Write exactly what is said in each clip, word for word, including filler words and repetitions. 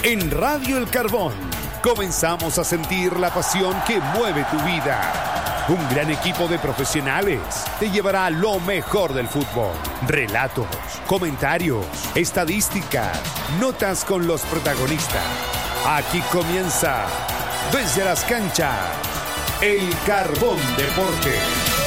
En Radio El Carbón comenzamos a sentir la pasión que mueve tu vida. Un gran equipo de profesionales te llevará a lo mejor del fútbol. Relatos, comentarios, estadísticas, notas con los protagonistas. Aquí comienza desde las canchas El Carbón Deporte.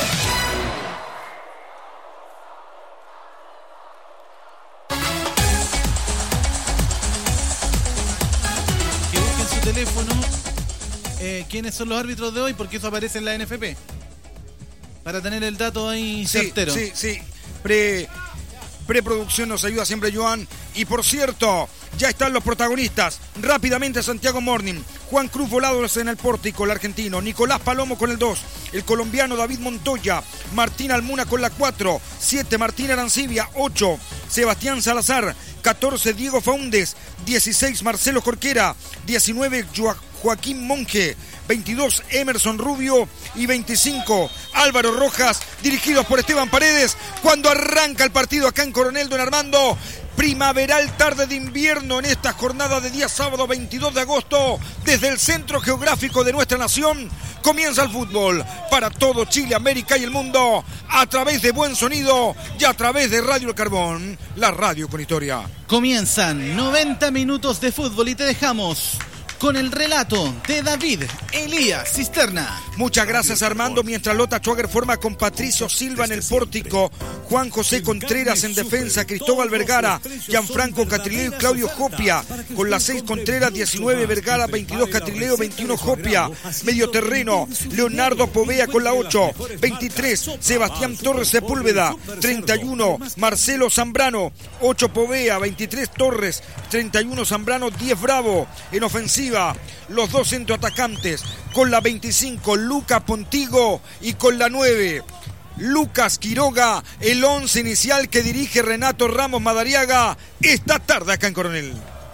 Teléfono, eh, quiénes son los árbitros de hoy, porque eso aparece en la N F P, para tener el dato ahí sí, certero. Sí, sí, Pre, preproducción nos ayuda siempre Joan. Y por cierto, ya están los protagonistas. Rápidamente Santiago Morning, Juan Cruz Volados en el pórtico, el argentino, Nicolás Palomo con el dos, el colombiano David Montoya, Martín Almuna con la cuatro, siete Martín Arancibia, ocho Sebastián Salazar, catorce Diego Faúndez, dieciséis Marcelo Jorquera, diecinueve Jo- Joaquín Monge, veintidós Emerson Rubio y veinticinco Álvaro Rojas, dirigidos por Esteban Paredes. Cuando arranca el partido acá en Coronel Don Armando, primaveral tarde de invierno en esta jornada de día sábado veintidós de agosto, desde el centro geográfico de nuestra nación, comienza el fútbol para todo Chile, América y el mundo, a través de Buen Sonido y a través de Radio El Carbón, la radio con historia. Comienzan noventa minutos de fútbol y te dejamos con el relato de David Elías Cisterna. Muchas gracias, Armando. Mientras Lota Schwager forma con Patricio Silva en el pórtico, Juan José Contreras en defensa, Cristóbal Vergara, Gianfranco Catrileo y Claudio Jopia. Con las seis Contreras, diecinueve Vergara, veintidós Catrileo, veintiuno Jopia. Medio terreno, Leonardo Povea con la ocho, veintitrés Sebastián Torres Sepúlveda, treinta y uno Marcelo Zambrano, ocho Povea, veintitrés Torres, treinta y uno Zambrano, diez Bravo. En ofensiva, los dos centroatacantes, con la veinticinco Luca Pontigo y con la nueve Lucas Quiroga, el once inicial que dirige Renato Ramos Madariaga esta tarde acá en Coronel.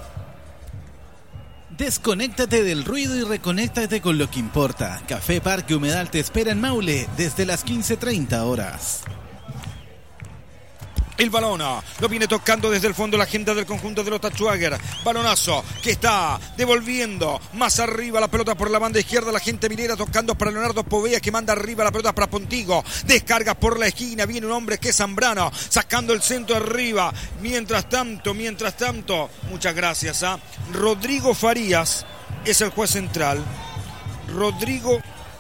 Desconéctate del ruido y reconéctate con lo que importa. Café Parque Humedal te espera en Maule desde las quince treinta horas. El balón lo viene tocando desde el fondo la gente del conjunto de Lota Schwager. Balonazo que está devolviendo más arriba la pelota por la banda izquierda. La gente minera tocando para Leonardo Povea, que manda arriba la pelota para Pontigo. Descarga por la esquina. Viene un hombre que es Zambrano, sacando el centro arriba. Mientras tanto, mientras tanto, muchas gracias a Rodrigo Farías, es el juez central. Rodrigo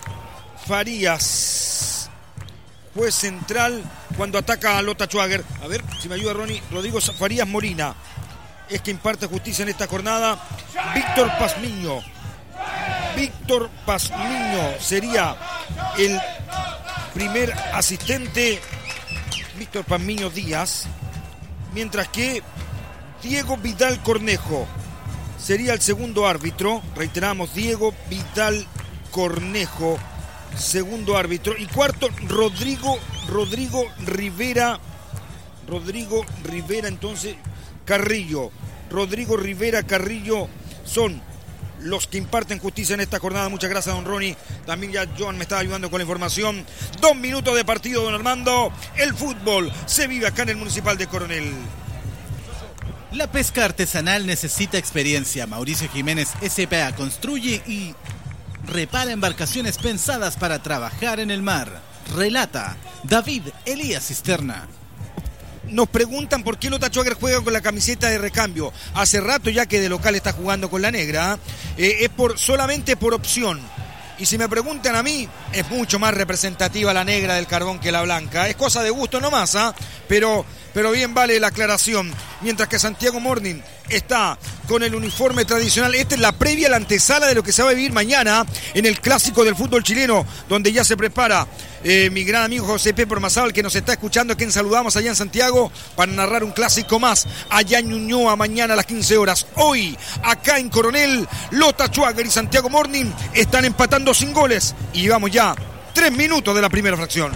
Farías, juez central, cuando ataca a Lota Schwager. A ver si me ayuda Ronnie. Rodrigo Farías Molina es que imparte justicia en esta jornada. Víctor Pazmiño. Víctor Pazmiño sería el primer asistente. Víctor Pazmiño Díaz. Mientras que Diego Vidal Cornejo sería el segundo árbitro. Reiteramos, Diego Vidal Cornejo, segundo árbitro. Y cuarto, Rodrigo, Rodrigo Rivera, Rodrigo Rivera, entonces, Carrillo. Rodrigo Rivera Carrillo son los que imparten justicia en esta jornada. Muchas gracias, don Ronnie. También ya Joan me estaba ayudando con la información. Dos minutos de partido, don Armando. El fútbol se vive acá en el Municipal de Coronel. La pesca artesanal necesita experiencia. Mauricio Jiménez S P A construye y repara embarcaciones pensadas para trabajar en el mar. Relata David Elías Cisterna. Nos preguntan por qué Lota Schwager juega con la camiseta de recambio. Hace rato ya que de local está jugando con la negra. Eh, es por solamente por opción. Y si me preguntan a mí, es mucho más representativa la negra del Carbón que la blanca. Es cosa de gusto nomás, ¿ah? ¿eh? Pero, pero bien vale la aclaración. Mientras que Santiago Morning está con el uniforme tradicional. Esta es la previa, la antesala de lo que se va a vivir mañana en el clásico del fútbol chileno, donde ya se prepara eh, mi gran amigo José Pepe Ormazábal, que nos está escuchando, a quien saludamos allá en Santiago, para narrar un clásico más allá en Ñuñoa mañana a las quince horas. Hoy, acá en Coronel, Lota Schwager y Santiago Morning están empatando sin goles y llevamos ya tres minutos de la primera fracción.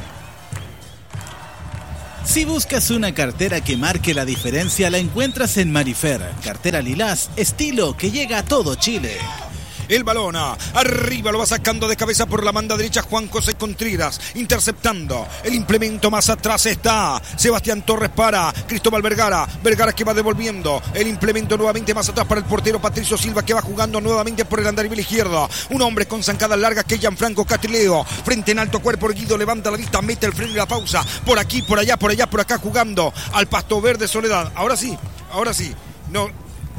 Si buscas una cartera que marque la diferencia, la encuentras en Marifer. Cartera Lilás, estilo que llega a todo Chile. El balón arriba lo va sacando de cabeza por la banda derecha Juan José Contreras, interceptando. El implemento más atrás está Sebastián Torres para Cristóbal Vergara. Vergara que va devolviendo. El implemento nuevamente más atrás para el portero Patricio Silva, que va jugando nuevamente por el andarivel izquierdo. Un hombre con zancadas largas que es Gianfranco Catileo. Frente en alto cuerpo Guido levanta la vista, mete el freno y la pausa. Por aquí, por allá, por allá, por acá jugando al Pasto Verde Soledad. Ahora sí, ahora sí. No,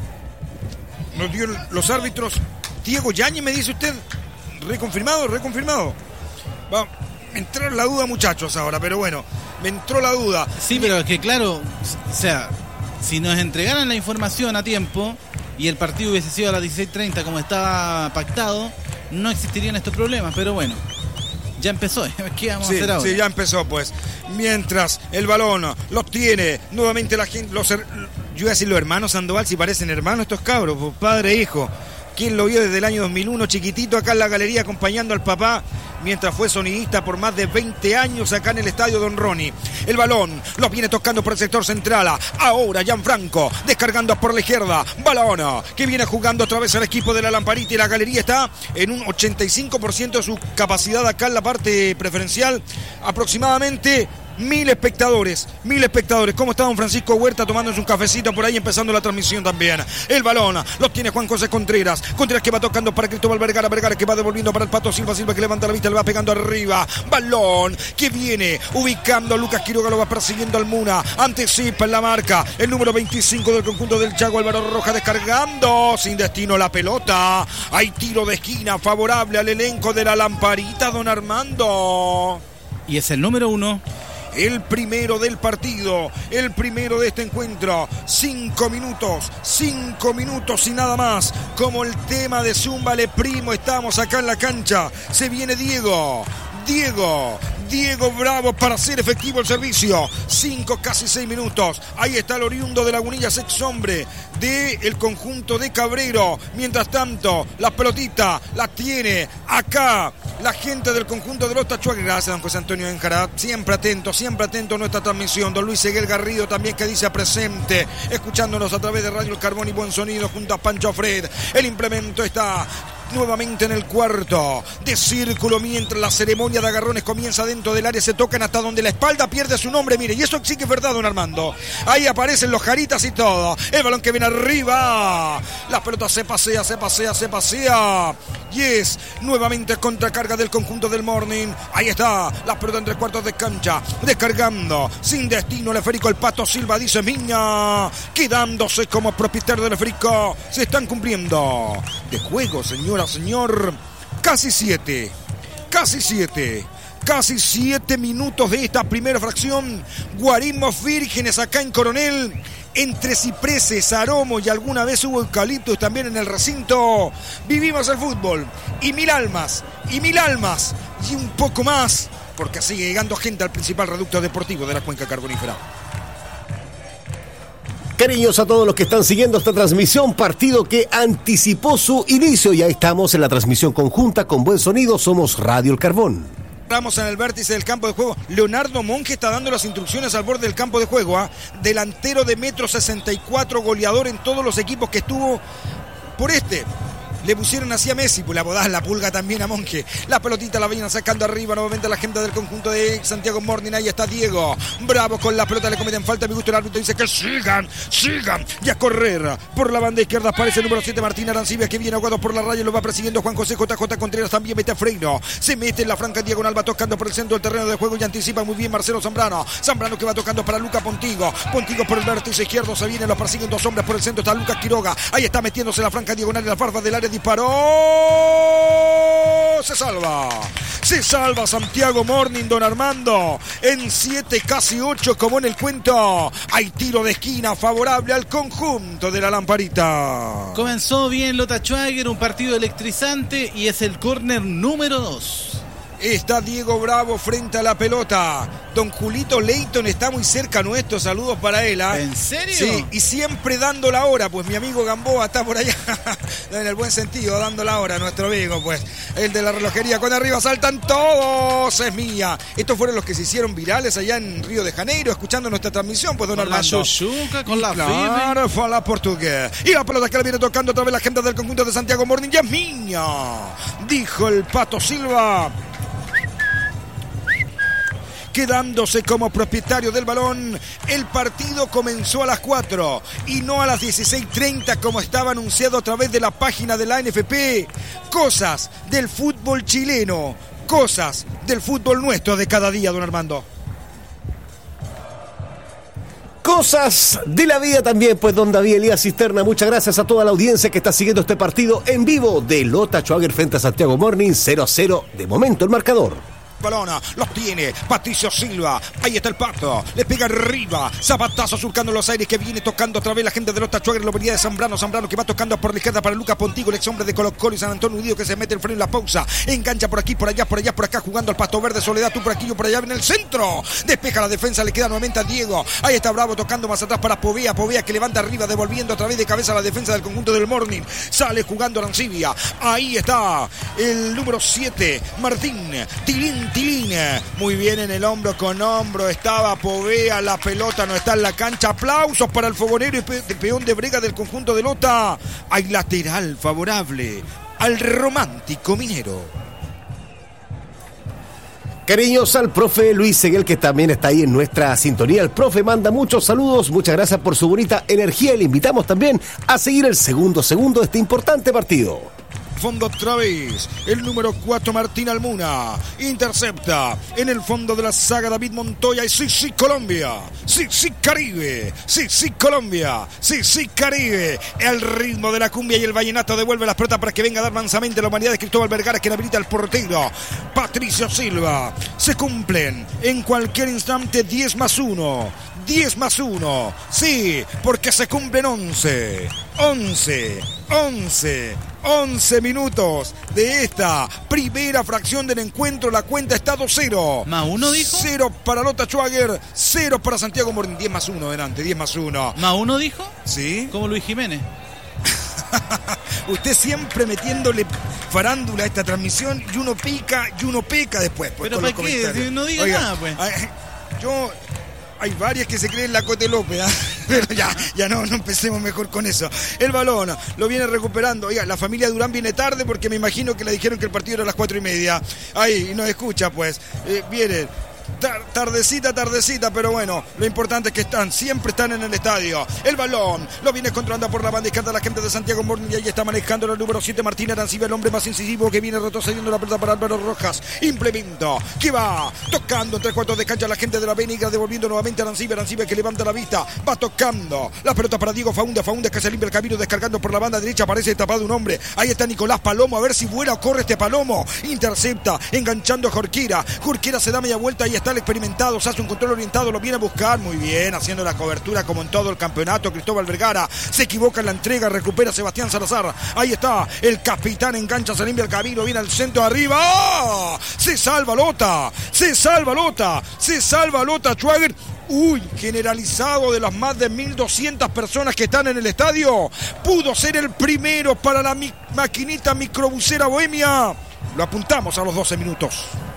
nos dio los árbitros. Diego Yáñez, me dice usted. Reconfirmado, reconfirmado. Va, me entró la duda, muchachos, ahora, pero bueno, me entró la duda. Sí, pero es que claro, o sea, si nos entregaran la información a tiempo y el partido hubiese sido a las dieciséis treinta como estaba pactado, no existirían estos problemas, pero bueno, ya empezó. ¿Qué vamos sí, a hacer ahora? Sí, ya empezó, pues. Mientras el balón lo tiene nuevamente la gente, los, yo voy a decir los hermanos Sandoval, si parecen hermanos estos cabros, pues, padre e hijo. ¿Quién lo vio desde el año dos mil uno, chiquitito, acá en la galería acompañando al papá, mientras fue sonidista por más de veinte años acá en el estadio Don Ronnie? El balón lo viene tocando por el sector central. Ahora Gianfranco descargando por la izquierda. Balón que viene jugando otra vez al equipo de la Lamparita, y la galería está en un ochenta y cinco por ciento de su capacidad acá en la parte preferencial. Aproximadamente Mil espectadores, mil espectadores. ¿Cómo está don Francisco Huerta tomándose un cafecito por ahí, empezando la transmisión también? El balón lo tiene Juan José Contreras. Contreras que va tocando para Cristóbal Vergara. Vergara que va devolviendo para el Pato Silva. Silva que levanta la vista, le va pegando arriba. Balón que viene ubicando a Lucas Quiroga, lo va persiguiendo al Muna. Anticipa en la marca el número veinticinco del conjunto del Chago, Álvaro Roja, descargando sin destino la pelota. Hay tiro de esquina favorable al elenco de la Lamparita, don Armando. Y es el número uno. El primero del partido, el primero de este encuentro. Cinco minutos, cinco minutos y nada más. Como el tema de Zúmbale Primo, estamos acá en la cancha. Se viene Diego, Diego, Diego Bravo para hacer efectivo el servicio. Cinco, casi seis minutos. Ahí está el oriundo de Lagunillas, ex hombre del conjunto de Cabrero. Mientras tanto, la pelotita la tiene acá la gente del conjunto de los Tachuagues. Gracias, don José Antonio Enjara. Siempre atento, siempre atento a nuestra transmisión. Don Luis Seguel Garrido también, que dice presente, escuchándonos a través de Radio El Carbón y Buen Sonido junto a Pancho Fred. El implemento está nuevamente en el cuarto de círculo, mientras la ceremonia de agarrones comienza dentro del área. Se tocan hasta donde la espalda pierde su nombre. Mire, y eso sí que es verdad, don Armando. Ahí aparecen los jaritas y todo. El balón que viene arriba. La pelota se pasea, se pasea, se pasea. Y es nuevamente contracarga del conjunto del Morning. Ahí está la pelota entre cuartos de cancha, descargando sin destino el esférico. El Pato Silva dice Miña, quedándose como propietario del esférico. Se están cumpliendo de juego, señora, señor, casi siete, casi siete, casi siete minutos de esta primera fracción. Guarismos vírgenes acá en Coronel, entre cipreses, aromos y alguna vez hubo eucaliptos también en el recinto. Vivimos el fútbol y mil almas, y mil almas, y un poco más, porque sigue llegando gente al principal reducto deportivo de la cuenca carbonífera. Cariños a todos los que están siguiendo esta transmisión, partido que anticipó su inicio. Ya estamos en la transmisión conjunta con buen sonido, somos Radio El Carbón. Estamos en el vértice del campo de juego. Leonardo Monge está dando las instrucciones al borde del campo de juego. ¿eh? Delantero de metro sesenta y cuatro, goleador en todos los equipos que estuvo por este. Le pusieron así a Messi, pues la bodada, la pulga también a Monge. La pelotita la vienen sacando arriba nuevamente la gente del conjunto de Santiago Morning. Ahí está Diego Bravo con la pelota, le cometen falta. Me gusta el árbitro, dice que sigan, sigan y a correr. Por la banda izquierda aparece el número siete, Martín Arancibia, que viene aguado por la raya. Lo va persiguiendo Juan José J J Contreras, también mete a Freino. Se mete en la franca diagonal, va tocando por el centro del terreno de juego y anticipa muy bien Marcelo Zambrano. Zambrano que va tocando para Luca Pontigo. Pontigo por el vértice izquierdo, se viene, lo persiguen dos hombres por el centro. Está Lucas Quiroga. Ahí está metiéndose en la franca diagonal en la farda del área, disparó. Se salva, se salva Santiago Morning, don Armando, en siete, casi ocho, como en el cuento. Hay tiro de esquina favorable al conjunto de la Lamparita. Comenzó bien Lota Schwager, un partido electrizante, y es el córner número dos. Está Diego Bravo frente a la pelota. Don Julito Leighton está muy cerca nuestro. Saludos para él. ¿eh? ¿En serio? Sí, y siempre dando la hora. Pues mi amigo Gamboa está por allá. En el buen sentido, dando la hora. Nuestro amigo, pues. El de la relojería. Con arriba saltan todos. Es mía. Estos fueron los que se hicieron virales allá en Río de Janeiro. Escuchando nuestra transmisión, pues, don con Armando. La chuchuca, con la Claro, fue a la portugués. Y la pelota que la viene tocando otra vez la gente del conjunto de Santiago Morning. Ya es mía. Dijo el Pato Silva, quedándose como propietario del balón. El partido comenzó a las cuatro y no a las dieciséis treinta como estaba anunciado a través de la página de la N F P. Cosas del fútbol chileno, cosas del fútbol nuestro de cada día, don Armando. Cosas de la vida también, pues, don David Elías Cisterna. Muchas gracias a toda la audiencia que está siguiendo este partido en vivo de Lota Schwager frente a Santiago Morning. Cero a cero de momento el marcador. Balona, los tiene Patricio Silva, ahí está el Pato, le pega arriba, zapatazo surcando los aires que viene tocando otra vez la gente de Lota Schwager, lo venía de Zambrano, Zambrano que va tocando por la izquierda para Lucas Pontigo, el ex hombre de Colo Colo y San Antonio Unido que se mete el freno en la pausa, engancha por aquí, por allá, por allá, por acá, jugando al Pasto Verde, Soledad, tú por aquí, yo por allá en el centro, despeja la defensa, le queda nuevamente a Diego, ahí está Bravo tocando más atrás para Povea, Povea que levanta arriba, devolviendo a través de cabeza la defensa del conjunto del Morning, sale jugando Arancibia, ahí está el número siete, Martín, Tilín, Tilín, muy bien en el hombro con hombro estaba Povea, la pelota no está en la cancha, aplausos para el fogonero y pe- peón de brega del conjunto de Lota. Hay lateral favorable al romántico minero. Cariños al profe Luis Seguel, que también está ahí en nuestra sintonía. El profe manda muchos saludos, muchas gracias por su bonita energía y le invitamos también a seguir el segundo segundo de este importante partido. Fondo otra vez, el número cuatro Martín Almuna, intercepta en el fondo de la saga David Montoya y sí, sí Colombia, sí, sí Caribe, sí, sí Colombia, sí, sí Caribe, el ritmo de la cumbia y el vallenato devuelve las pelotas para que venga a dar mansamente la humanidad de Cristóbal Vergara que le habilita el portero, Patricio Silva, se cumplen en cualquier instante diez más uno, diez más uno, sí, porque se cumplen once, once, once, once minutos de esta primera fracción del encuentro. La cuenta está dos cero. ¿Más uno dijo? Cero para Lota Schwager, cero para Santiago Morning. diez más uno delante, diez más uno. ¿Más uno dijo? Sí. Como Luis Jiménez. Usted siempre metiéndole farándula a esta transmisión y uno pica y uno peca después. Pues, ¿Pero para qué? Si no diga Oiga, nada, pues. Yo... Hay varias que se creen la Cote López, ¿eh? Pero ya, ya no, no empecemos mejor con eso. El balón lo viene recuperando. Oiga, la familia Durán viene tarde porque me imagino que le dijeron que el partido era a las cuatro y media. Ahí, no escucha, pues. Eh, vienen. Tardecita, tardecita, pero bueno, lo importante es que están, siempre están en el estadio. El balón lo viene controlando por la banda izquierda la gente de Santiago Morning y ahí está manejando el número siete Martín Arancibia, el hombre más incisivo que viene retrocediendo la pelota para Álvaro Rojas. Implemento que va tocando en tres cuartos de cancha la gente de la Bénica, devolviendo nuevamente a Arancibia, Arancibia que levanta la vista, va tocando la pelota para Diego Faúndez, Faúndez que se limpia el camino descargando por la banda derecha, aparece tapado un hombre, ahí está Nicolás Palomo, a ver si vuela o corre este Palomo, intercepta, enganchando a Jorquera, Jorquera se da media vuelta, ahí está el experimentado, se hace un control orientado, lo viene a buscar, muy bien, haciendo la cobertura como en todo el campeonato, Cristóbal Vergara, se equivoca en la entrega, recupera Sebastián Salazar, ahí está, el capitán engancha, se limpia el camino, viene al centro arriba, ¡oh! Se salva Lota, se salva Lota, se salva Lota Schwager. Uy, generalizado de las más de mil doscientas personas que están en el estadio, pudo ser el primero para la mi- maquinita microbusera bohemia. Lo apuntamos a los doce minutos.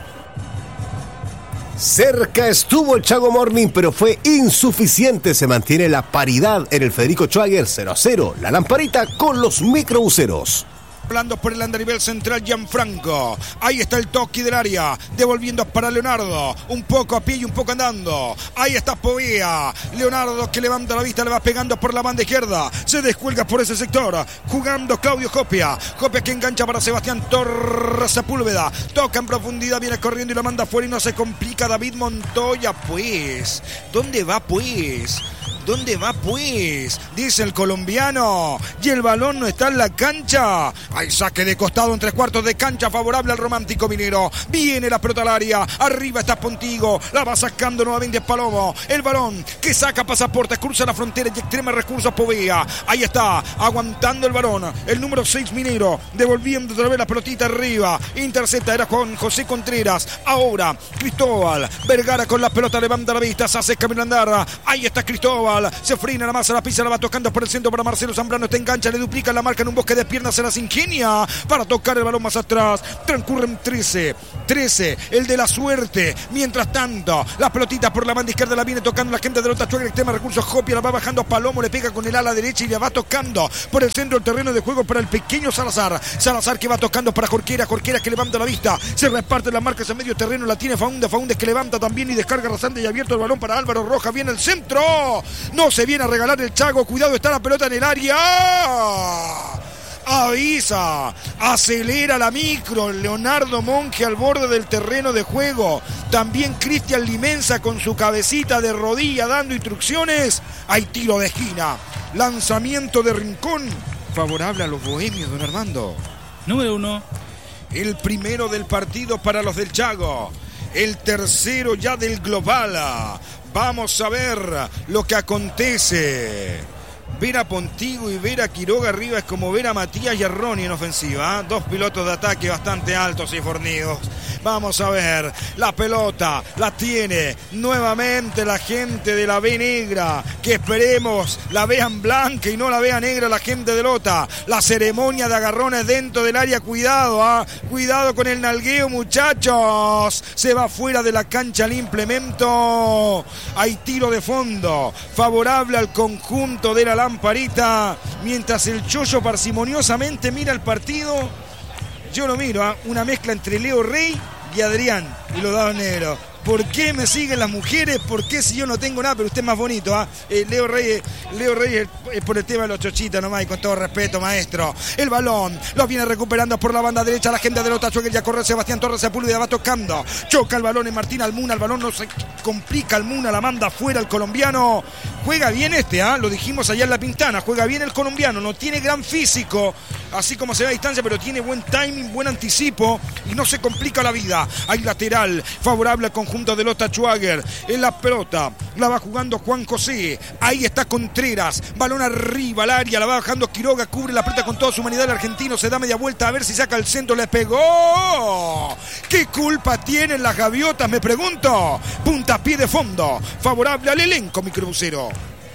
Cerca estuvo el Chago Morning, pero fue insuficiente. Se mantiene la paridad en el Federico Schwager, cero a cero. La lamparita con los microbuseros. Hablando por el andarivel central Gianfranco. Ahí está el toque del área. Devolviendo para Leonardo. Un poco a pie y un poco andando. Ahí está Povea. Leonardo que levanta la vista. Le va pegando por la banda izquierda. Se descuelga por ese sector. Jugando Claudio Copia. Copia que engancha para Sebastián Torres Sepúlveda. Toca en profundidad. Viene corriendo y la manda afuera y no se complica David Montoya. Pues, ¿dónde va pues? ¿Dónde va pues? Dice el colombiano. Y el balón no está en la cancha. Hay saque de costado en tres cuartos de cancha favorable al Romántico Minero. Viene la pelota al área. Arriba está Pontigo. La va sacando nuevamente Palomo. El balón que saca Pasaporte. Cruza la frontera y extrema recursos Povea. Ahí está. Aguantando el balón. El número seis Minero. Devolviendo otra vez la pelotita arriba. Intercepta. Era Juan José Contreras. Ahora Cristóbal. Vergara con la pelota. Levanta la vista. Se hace camino andar. Ahí está Cristóbal. Se frena la masa, la pisa, la va tocando por el centro para Marcelo Zambrano. Está engancha, le duplica la marca en un bosque de piernas. Se las ingenia para tocar el balón más atrás. Transcurren trece. trece. El de la suerte. Mientras tanto, la pelotita por la banda izquierda la viene tocando la gente de Lota Schwager. Extrema recursos. Copia, la va bajando a Palomo. Le pega con el ala derecha y la va tocando por el centro del terreno de juego para el pequeño Salazar. Salazar que va tocando para Jorquera. Jorquera que levanta la vista. Se reparte las marcas en medio terreno. La tiene Faúndez. Faúndez que levanta también y descarga rasante y abierto el balón para Álvaro Rojas. Viene el centro. No se viene a regalar el Chago. Cuidado, está la pelota en el área. Avisa. Acelera la micro. Leonardo Monge al borde del terreno de juego. También Cristian Limensa con su cabecita de rodilla dando instrucciones. Hay tiro de esquina. Lanzamiento de Rincón. Favorable a los bohemios, don Armando. Número uno. El primero del partido para los del Chago. El tercero ya del global. Vamos a ver lo que acontece. Ver a Pontigo y ver a Quiroga arriba es como ver a Matías y a Ronnie en ofensiva. ¿eh? Dos pilotos de ataque bastante altos y fornidos. Vamos a ver, la pelota la tiene nuevamente la gente de la B negra, que esperemos la vean blanca y no la vea negra la gente de Lota. La ceremonia de agarrones dentro del área, cuidado, ¿eh? cuidado con el nalgueo, muchachos. Se va fuera de la cancha el implemento. Hay tiro de fondo, favorable al conjunto de la Lamparita, mientras el Chollo parsimoniosamente mira el partido. Yo lo miro, ¿eh? una mezcla entre Leo Rey y Adrián y los dados negros. ¿Por qué me siguen las mujeres? ¿Por qué si yo no tengo nada? Pero usted es más bonito, ¿ah? ¿eh? Eh, Leo Rey, Leo Rey es, es por el tema de los chochitos nomás, y con todo respeto, maestro. El balón lo viene recuperando por la banda derecha la gente de Lota Schwager. Ya corre Sebastián Torres Sepúlveda, va tocando. Choca el balón en Martín Almuna. El balón no se complica. Almuna la manda fuera el colombiano. Juega bien este, ¿ah? ¿eh? Lo dijimos allá en La Pintana. Juega bien el colombiano. No tiene gran físico, así como se ve a distancia, pero tiene buen timing, buen anticipo y no se complica la vida. Hay lateral favorable al conjunto de Lota Schwager. En la pelota la va jugando Juan José. Ahí está Contreras. Balón arriba al área. La va bajando Quiroga. Cubre la pelota con toda su humanidad. El argentino se da media vuelta a ver si saca el centro. Le pegó. ¿Qué culpa tienen las gaviotas? Me pregunto. Puntapié de fondo. Favorable al elenco microbusero.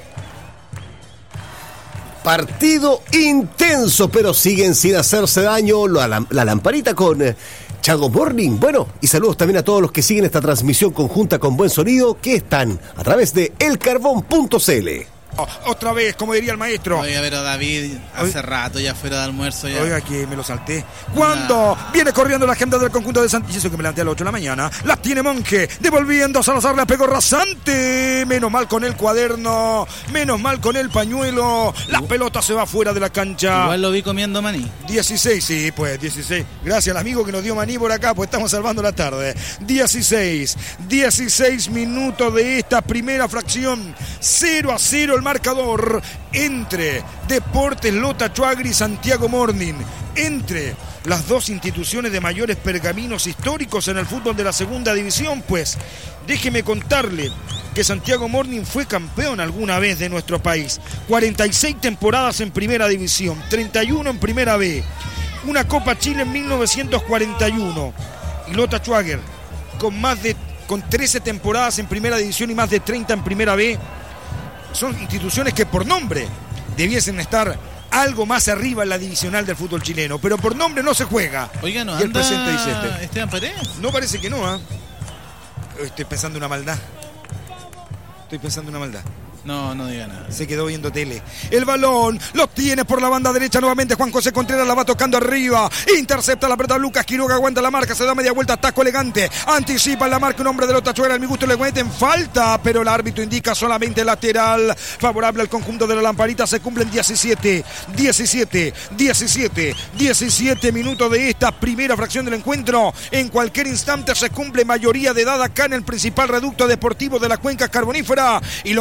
Partido intenso, pero siguen sin hacerse daño. La, la Lamparita con eh, Chago Morning. Bueno, y saludos también a todos los que siguen esta transmisión conjunta con buen sonido, que están a través de el carbón punto c l. Otra vez, como diría el maestro. Oiga, pero David, hace Oiga. rato ya fuera de almuerzo. Ya. Oiga, que me lo salté. Cuando nah. viene corriendo la gente del conjunto de Santos. Y eso que me levanté a las ocho de la mañana. La tiene Monge. Devolviendo a Salazar. Le pegó rasante. Menos mal con el cuaderno. Menos mal con el pañuelo. La pelota se va fuera de la cancha. Igual lo vi comiendo maní. dieciséis, sí, pues dieciséis. Gracias al amigo que nos dio maní por acá, pues estamos salvando la tarde. dieciséis. dieciséis minutos de esta primera fracción. cero a cero el marcador entre Deportes Lota Schwager y Santiago Morning, entre las dos instituciones de mayores pergaminos históricos en el fútbol de la segunda división. Pues déjeme contarle que Santiago Morning fue campeón alguna vez de nuestro país. cuarenta y seis temporadas en primera división, treinta y uno en primera B, una Copa Chile en mil novecientos cuarenta y uno. Y Lota Schwager con más de con trece temporadas en primera división y más de treinta en primera B. Son instituciones que por nombre debiesen estar algo más arriba en la divisional del fútbol chileno, pero por nombre no se juega. Oiga, ¿no y el anda presente dice este. Esteban Paredes? No, parece que no, ¿eh? Estoy pensando una maldad. Estoy pensando una maldad. No, no diga nada. Se quedó viendo tele. El balón lo tiene por la banda derecha nuevamente. Juan José Contreras la va tocando arriba. Intercepta la pelota Lucas Quiroga. Aguanta la marca. Se da media vuelta. Taco elegante. Anticipa la marca un hombre de Lota Schwager. A mi gusto le meten falta, pero el árbitro indica solamente lateral. Favorable al conjunto de la Lamparita. Se cumplen diecisiete, diecisiete, diecisiete, diecisiete minutos de esta primera fracción del encuentro. En cualquier instante se cumple mayoría de edad acá en el principal reducto deportivo de la cuenca carbonífera. Y los guarismos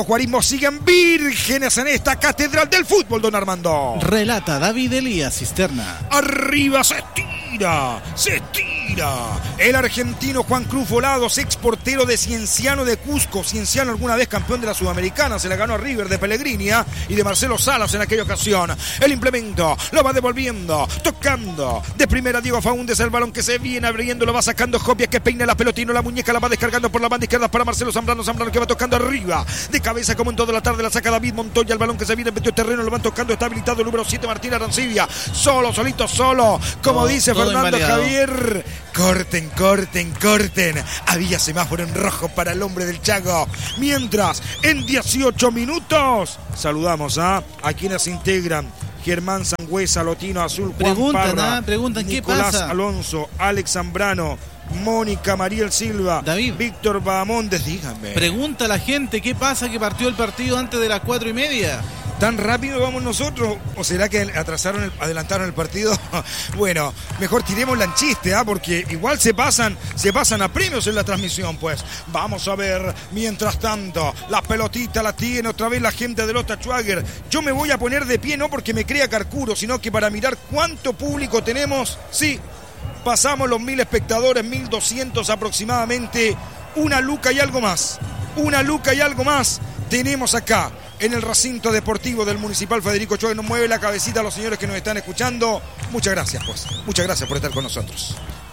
siguen vírgenes en esta catedral del fútbol, don Armando. Relata David Elías Cisterna. Arriba se estira, se estira. El argentino Juan Cruz Volados, ex portero de Cienciano de Cusco. Cienciano alguna vez campeón de la Sudamericana, se la ganó a River de Pellegrini y de Marcelo Salas en aquella ocasión. El implemento lo va devolviendo, tocando de primera Diego Faúndez, el balón que se viene abriendo, lo va sacando Jopia, que peina la pelotino, la muñeca la va descargando por la banda izquierda para Marcelo Zambrano, Zambrano que va tocando arriba, de cabeza como en toda la tarde, la saca David Montoya, el balón que se viene en medio terreno, lo van tocando, está habilitado el número siete Martín Arancibia, solo, solito, solo, como todo, dice todo Fernando invalidado. Javier, corten, corten, corten, había semáforo en rojo para el hombre del Chago, mientras en dieciocho minutos saludamos a, a quienes se integran: Germán Sangüesa, Lotino Azul, Juan preguntan, Parra, ¿ah? preguntan Nicolás ¿qué pasa? Alonso, Alex Zambrano, Mónica Mariel Silva, David, Víctor Bahamondes, díganme. Pregunta a la gente qué pasa que partió el partido antes de las cuatro y media. ¿Tan rápido vamos nosotros? ¿O será que atrasaron, el, adelantaron el partido? Bueno, mejor tiremos la chiste, ¿ah? Porque igual se pasan, se pasan a premios en la transmisión, pues. Vamos a ver, mientras tanto, la pelotita la tiene otra vez la gente de Lota Schwager. Yo me voy a poner de pie, no porque me crea Carcuro, sino que para mirar cuánto público tenemos. Sí, pasamos los mil espectadores, mil doscientos aproximadamente. Una luca y algo más. Una luca y algo más tenemos acá en el recinto deportivo del Municipal Federico Schwager. Nos mueve la cabecita a los señores que nos están escuchando. Muchas gracias, pues. Muchas gracias por estar con nosotros.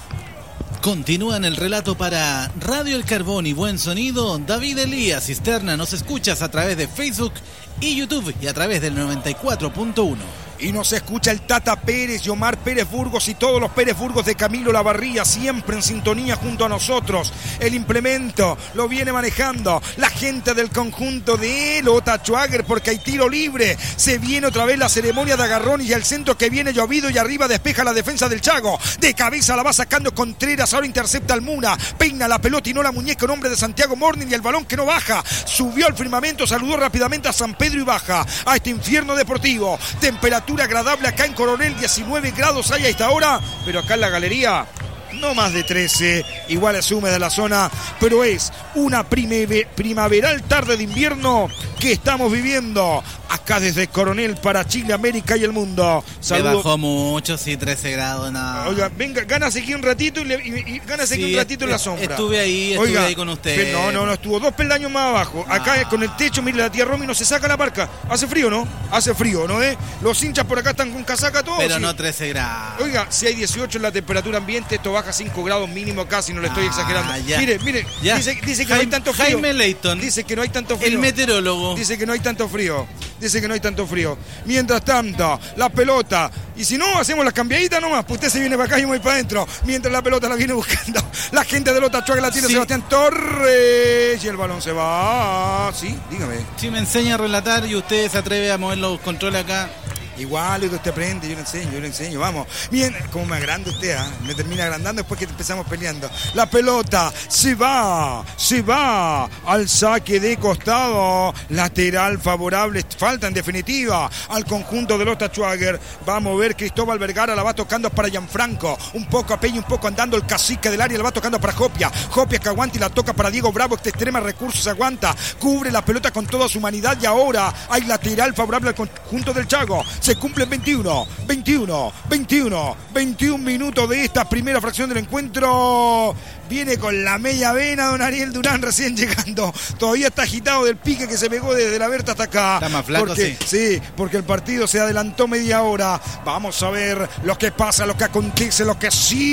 Continúa en el relato para Radio El Carbón y Buen Sonido. David Elías Cisterna, nos escuchas a través de Facebook y YouTube y a través del noventa y cuatro punto uno. Y nos escucha el Tata Pérez y Omar Pérez Burgos y todos los Pérez Burgos de Camilo Lavarría, siempre en sintonía junto a nosotros. El implemento lo viene manejando la gente del conjunto de Lota Schwager, porque hay tiro libre. Se viene otra vez la ceremonia de agarrón y el centro que viene llovido y arriba despeja la defensa del Chago. De cabeza la va sacando Contreras, ahora intercepta al Muna, peina la pelota y no la muñeca, un hombre de Santiago Morning, y el balón que no baja. Subió al firmamento, saludó rápidamente a San Pedro y baja a este infierno deportivo. Temperatura agradable acá en Coronel, diecinueve grados hay a esta hora, pero acá en la galería no más de trece, igual es húmeda la zona, pero es una primaveral tarde de invierno que estamos viviendo acá desde Coronel para Chile, América y el mundo. Saludo. Me bajó mucho, sí, trece grados, nada. Oiga, venga, gánase aquí un ratito y, le, y, y gánase aquí sí, un ratito en la sombra. Estuve ahí, estuve Oiga, ahí con usted. No, no, no, estuvo dos peldaños más abajo. Ah. Acá con el techo, mire, la tía Romy no se saca la parca. Hace frío, ¿no? Hace frío, ¿no? ¿Eh? Los hinchas por acá están con casaca todos. Pero ¿sí? No trece grados. Oiga, si hay dieciocho en la temperatura ambiente, esto baja cinco grados mínimo casi, no le estoy ah, exagerando. Ya. Mire, mire, ya. dice, dice que Jaime, no hay tanto frío. Jaime Leighton. Dice que no hay tanto frío. El meteorólogo. Dice que no hay tanto frío. Dice que no hay tanto frío. Mientras tanto, la pelota. Y si no, hacemos las cambiaditas nomás. Pues usted se viene para acá y yo voy para adentro. Mientras la pelota la viene buscando la gente de Lota Schwager, la tiene sí. Sebastián Torres. Y el balón se va. Sí, dígame. Si me enseña a relatar y usted se atreve a mover los controles acá. Igual lo que usted aprende, yo le enseño, yo le enseño, vamos. Bien, como me agranda usted, ¿eh? Me termina agrandando después que empezamos peleando. La pelota se va, se va al saque de costado, lateral favorable, falta en definitiva al conjunto de Lota Schwager. Va a mover Cristóbal Vergara, la va tocando para Gianfranco, un poco a Peña, un poco andando el cacique del área, la va tocando para Jopia. Jopia que aguanta y la toca para Diego Bravo, este extrema recursos aguanta, cubre la pelota con toda su humanidad y ahora hay lateral favorable al conjunto del Chago. Se cumplen veintiuno, veintiuno, veintiuno, veintiún minutos de esta primera fracción del encuentro. Viene con la media vena don Ariel Durán recién llegando. Todavía está agitado del pique que se pegó desde la Berta hasta acá. Está más flaco, porque, sí. Sí, porque el partido se adelantó media hora. Vamos a ver lo que pasa, lo que acontece, lo que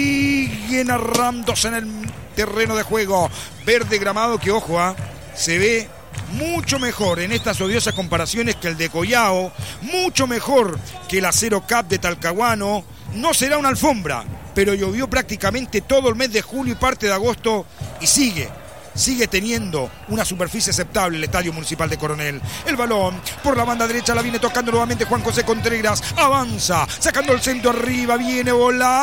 sigue narrándose en el terreno de juego. Verde gramado que, ojo, ¿ah? Se ve mucho mejor en estas odiosas comparaciones que el de Collao, mucho mejor que el Acero Cup de Talcahuano. No será una alfombra, pero llovió prácticamente todo el mes de julio y parte de agosto y sigue, sigue teniendo una superficie aceptable el Estadio Municipal de Coronel. El balón por la banda derecha la viene tocando nuevamente Juan José Contreras, avanza, sacando el centro arriba, viene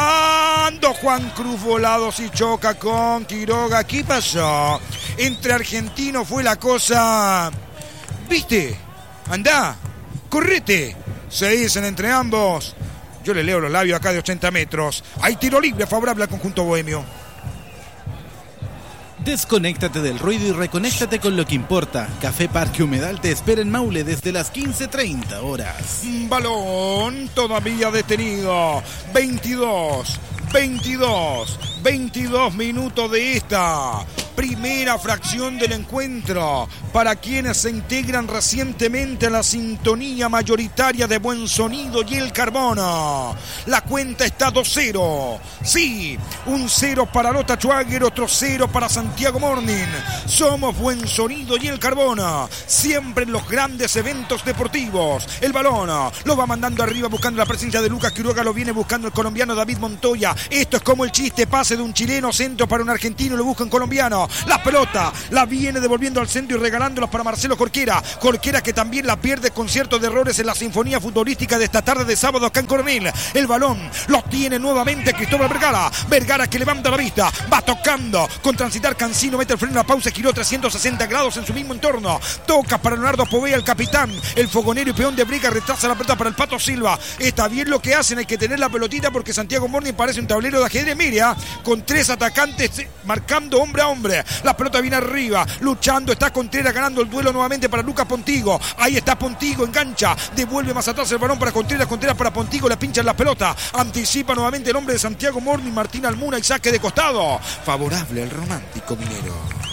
volando Juan Cruz Volados y choca con Quiroga. ¿Qué pasó? Entre argentinos fue la cosa, ¿viste? Andá, correte, se dicen entre ambos. Yo le leo los labios acá de ochenta metros. Hay tiro libre favorable al conjunto bohemio. Desconéctate del ruido y reconéctate con lo que importa. Café Parque Humedal te espera en Maule desde las quince treinta horas. Balón todavía detenido. veintidós, veintidós, veintidós minutos de esta primera fracción del encuentro. Para quienes se integran recientemente a la sintonía mayoritaria de Buen Sonido y El Carbono, la cuenta está dos cero. Sí, un cero para Lota Schwager, otro cero para Santiago Morning. Somos Buen Sonido y El Carbono, siempre en los grandes eventos deportivos. El balón lo va mandando arriba buscando la presencia de Lucas Quiroga, lo viene buscando el colombiano David Montoya. Esto es como el chiste, pase de un chileno, centro para un argentino, lo busca un colombiano. La pelota la viene devolviendo al centro y regalándolos para Marcelo Corquera. Corquera que también la pierde con ciertos errores en la sinfonía futbolística de esta tarde de sábado acá en Coronel. El balón lo tiene nuevamente Cristóbal Vergara. Vergara que levanta la vista, va tocando con transitar Cancino, mete el freno a pausa, giró trescientos sesenta grados en su mismo entorno. Toca para Leonardo Povea, el capitán, el fogonero y peón de briga, retrasa la pelota para el Pato Silva. Está bien lo que hacen, hay que tener la pelotita porque Santiago Morning parece un tablero de ajedrez. Mira, con tres atacantes marcando hombre a hombre. La pelota viene arriba, luchando, está Contreras ganando el duelo nuevamente para Lucas Pontigo. Ahí está Pontigo, engancha, devuelve más atrás el balón para Contreras, Contreras para Pontigo, le pinchan la pelota, anticipa nuevamente el hombre de Santiago Morning, Martín Almuna y saque de costado. Favorable al romántico minero.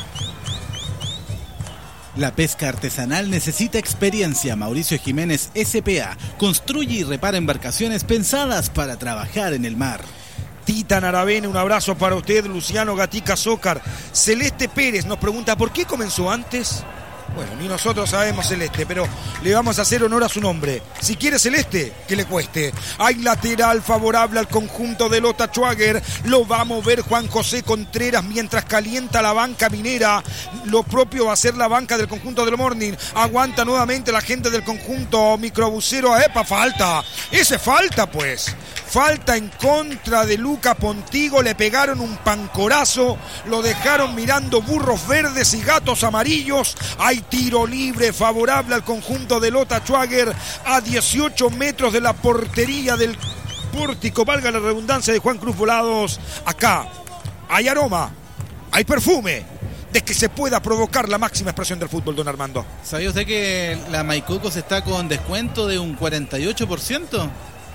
La pesca artesanal necesita experiencia. Mauricio Jiménez S P A construye y repara embarcaciones pensadas para trabajar en el mar. Titan Aravena, un abrazo para usted. Luciano Gatica Zócar. Celeste Pérez nos pregunta ¿por qué comenzó antes? Bueno, ni nosotros sabemos, Celeste, pero le vamos a hacer honor a su nombre. Si quiere Celeste, que le cueste. Hay lateral favorable al conjunto de Lota Schwager. Lo va a mover Juan José Contreras mientras calienta la banca minera. Lo propio va a ser la banca del conjunto del Morning. Aguanta nuevamente la gente del conjunto microbusero. ¡Epa, falta! ¡Ese falta, pues! Falta en contra de Luca Pontigo. Le pegaron un pancorazo. Lo dejaron mirando burros verdes y gatos amarillos. Hay tiro libre favorable al conjunto de Lota Schwager a dieciocho metros de la portería del pórtico, valga la redundancia, de Juan Cruz Volados. Acá hay aroma, hay perfume de que se pueda provocar la máxima expresión del fútbol, don Armando. ¿Sabía usted que la Maicocos está con descuento de un cuarenta y ocho por ciento?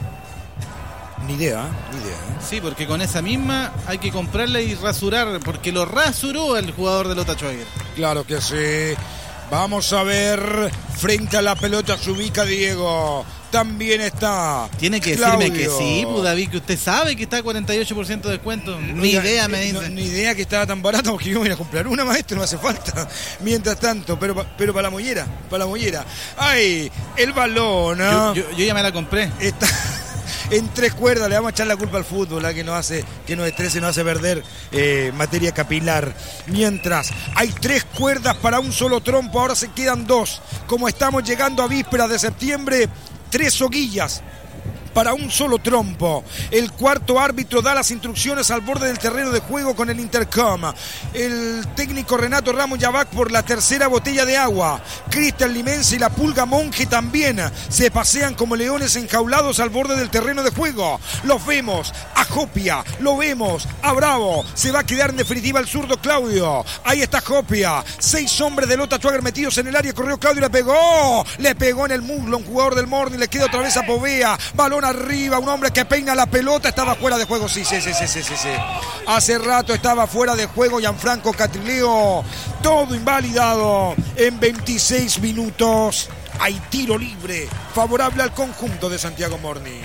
Ni idea, ni idea. Sí, porque con esa misma hay que comprarla y rasurar, porque lo rasuró el jugador de Lota Schwager. Claro que sí. Vamos a ver, frente a la pelota se ubica Diego. También está Tiene que Claudio. decirme que sí, pues, David, que usted sabe que está a cuarenta y ocho por ciento de descuento. Ni Oiga, idea, me no, dice. ni idea que estaba tan barato, porque yo voy a ir a comprar una, maestro, no hace falta. Mientras tanto, pero, pero para la mollera, para la mollera. ¡Ay! El balón, ¿no? Yo, yo, yo ya me la compré. Está en tres cuerdas, le vamos a echar la culpa al fútbol, ¿eh? que nos hace, que nos estrese, nos hace perder eh, materia capilar. Mientras hay tres cuerdas para un solo trompo, ahora se quedan dos. Como estamos llegando a vísperas de septiembre, tres soguillas para un solo trompo. El cuarto árbitro da las instrucciones al borde del terreno de juego con el intercom. El técnico Renato Ramos ya va por la tercera botella de agua. Cristian Limense y la Pulga Monje también se pasean como leones enjaulados al borde del terreno de juego. Los vemos a Jopia, lo vemos a Bravo. Se va a quedar en definitiva el zurdo Claudio. Ahí está Jopia. Seis hombres de Lota Schwager metidos en el área. Corrió Claudio y le pegó. Le pegó en el muslo un jugador del Morning. Le queda otra vez a Povea. Balón arriba, un hombre que peina la pelota, estaba fuera de juego, sí, sí, sí, sí, sí, sí, sí. Hace rato estaba fuera de juego Gianfranco Catrileo, todo invalidado en veintiséis minutos. Hay tiro libre favorable al conjunto de Santiago Morning.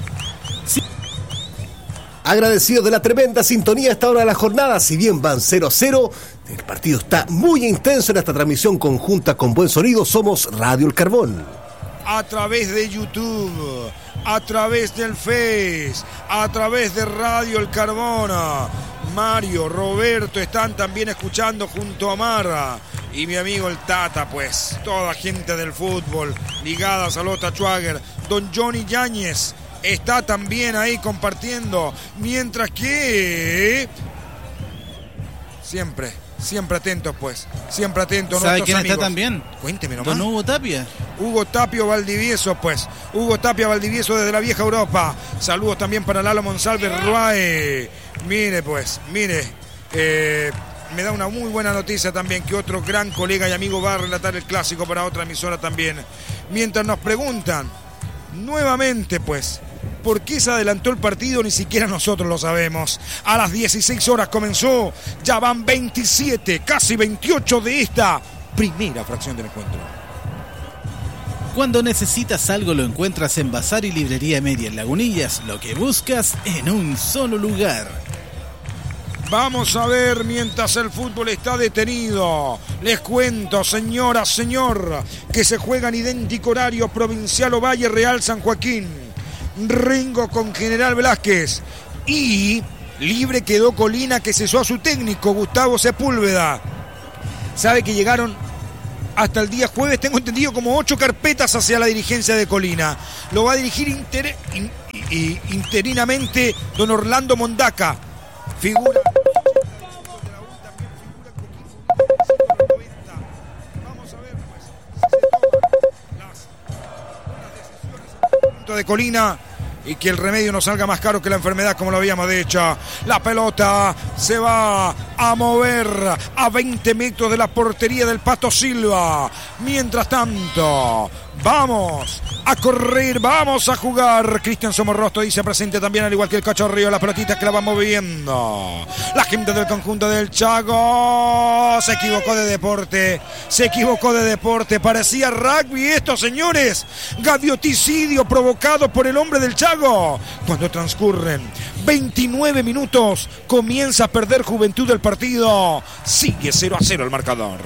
Sí. Agradecidos de la tremenda sintonía a esta hora de la jornada, si bien van cero a cero, el partido está muy intenso en esta transmisión conjunta con Buen Sonido. Somos Radio El Carbón. A través de YouTube, a través del Face, a través de Radio El Carbono. Mario, Roberto están también escuchando junto a Mara y mi amigo el Tata, pues toda gente del fútbol ligadas a Lota Schwager. Don Johnny Yáñez está también ahí compartiendo, mientras que siempre Siempre atentos, pues. Siempre atentos. ¿Sabe quién amigos. Está también? Cuénteme nomás. Don Hugo Tapia. Hugo Tapio Valdivieso, pues. Hugo Tapia Valdivieso desde la vieja Europa. Saludos también para Lalo Monsalve Ruae. Mire, pues, mire. Eh, me da una muy buena noticia también, que otro gran colega y amigo va a relatar el clásico para otra emisora también. Mientras nos preguntan, nuevamente pues, ¿por qué se adelantó el partido? Ni siquiera nosotros lo sabemos. A las dieciséis horas comenzó, ya van veintisiete, casi veintiocho de esta primera fracción del encuentro. Cuando necesitas algo lo encuentras en Bazar y Librería Media en Lagunillas, lo que buscas en un solo lugar. Vamos a ver mientras el fútbol está detenido. Les cuento, señora, señor, que se juega en idéntico horario Provincial Ovalle Real San Joaquín. Ringo con General Velázquez. Y libre quedó Colina, que cesó a su técnico, Gustavo Sepúlveda. Sabe que llegaron hasta el día jueves, tengo entendido, como ocho carpetas hacia la dirigencia de Colina. Lo va a dirigir inter, in, in, interinamente don Orlando Mondaca. Figura. Vamos a ver pues, si se toman las, las decisiones de Colina y que el remedio no salga más caro que la enfermedad, como lo habíamos dicho. La pelota se va a mover a veinte metros de la portería del Pato Silva. Mientras tanto, vamos a correr, vamos a jugar. Cristian Somorrosto dice presente también, al igual que el Cachorrillo, las pelotitas que la van moviendo. La gente del conjunto del Chago se equivocó de deporte, se equivocó de deporte, parecía rugby esto, señores. Gavioticidio provocado por el hombre del Chago. Cuando transcurren veintinueve minutos, comienza a perder Juventud del partido. Sigue cero a cero el marcador.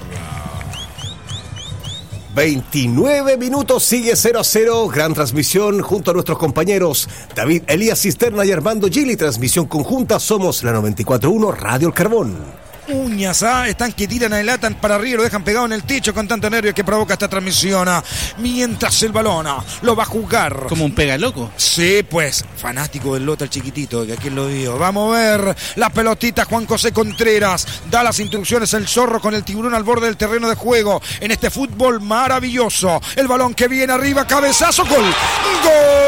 veintinueve minutos, sigue cero a cero. Gran transmisión junto a nuestros compañeros David Elías Cisterna y Armando Gili. Transmisión conjunta, somos la noventa y cuatro punto uno Radio El Carbón. Uñas, ¿ah? Están que tiran, adelantan para arriba, lo dejan pegado en el techo con tanto nervio que provoca esta transmisión. ¿ah? Mientras el balón ¿ah? lo va a jugar. Como un pega loco. Sí, pues, fanático del Lota el chiquitito, que aquí lo digo. Vamos a ver la pelotita, Juan José Contreras. Da las instrucciones el zorro con el tiburón al borde del terreno de juego. En este fútbol maravilloso. El balón que viene arriba, cabezazo, gol. ¡Gol!